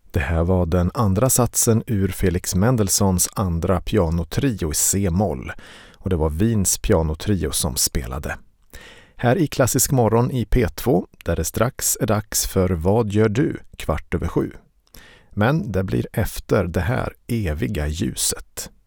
Det här var den andra satsen ur Felix Mendelssohns andra pianotrio i C-moll och det var Wiens pianotrio som spelade. Här i Klassisk morgon i P2 där det strax är dags för Vad gör du? 6:15. Men det blir efter det här eviga ljuset.